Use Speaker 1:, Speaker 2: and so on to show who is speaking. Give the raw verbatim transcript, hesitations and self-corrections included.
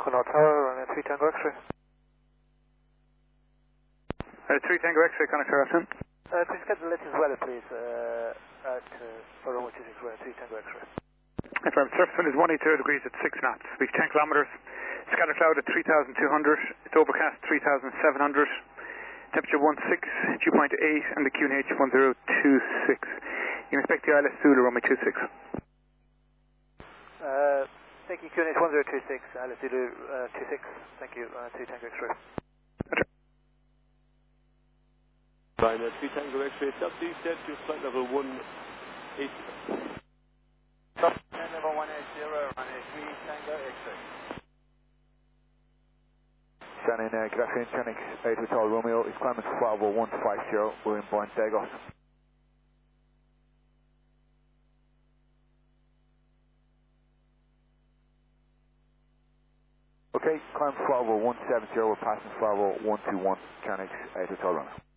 Speaker 1: North Tower, runway three Tango X-ray.
Speaker 2: Uh, three Tango X-ray, Connacht Tower, afternoon.
Speaker 1: Uh, please get the latest weather, please, uh, at, uh, for runway two six, runway three Tango X-ray.
Speaker 2: Confirmed. Surface wind is one eighty degrees at six knots. Speed ten kilometers. Scatter cloud at three thousand two hundred. It's overcast three thousand seven hundred. Temperature one six, dew point eight, and the Q N H one zero two six. You can expect the I L S Zulu runway two six.
Speaker 1: Uh, thank you, Q N H one zero two six, I L S Zulu uh, two six. Thank you, uh, three Tango X-ray.
Speaker 3: Fine, uh, three Tango X-ray, southeast, set to flight level one eighty.
Speaker 1: Top ten level one eighty, runway three Tango X-ray.
Speaker 4: Shannon, uh, good afternoon, Chenix eight Hotel Romeo, it's climbing twelve oh one five zero, we're in Point Dagos. Okay, climb twelve oh one seven zero, we're passing twelve oh one two one, Chenix eight Hotel Romeo.